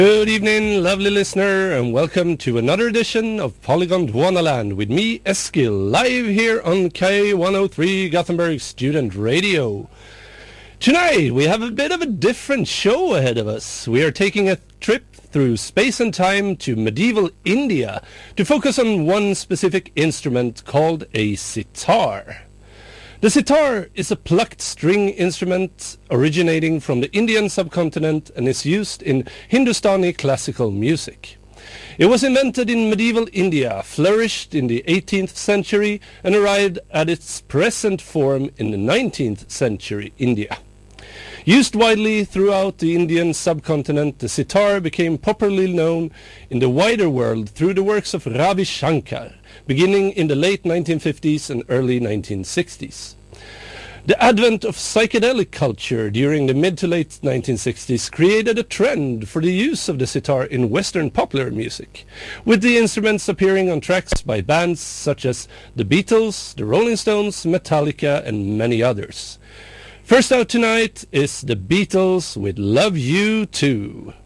Good evening, lovely listener, and welcome to another edition of Polygon Dwanaland with me, Eskil, live here on K103 Gothenburg Student Radio. Tonight, we have a bit of a different show ahead of us. We are taking a trip through space and time to medieval India to focus on one specific instrument called a sitar. The sitar is a plucked string instrument originating from the Indian subcontinent and is used in Hindustani classical music. It was invented in medieval India, flourished in the 18th century, and arrived at its present form in the 19th century India. Used widely throughout the Indian subcontinent, the sitar became popularly known in the wider world through the works of Ravi Shankar, beginning in the late 1950s and early 1960s. The advent of psychedelic culture during the mid to late 1960s created a trend for the use of the sitar in Western popular music, with the instruments appearing on tracks by bands such as the Beatles, the Rolling Stones, Metallica, and many others. First out tonight is the Beatles with Love You Too.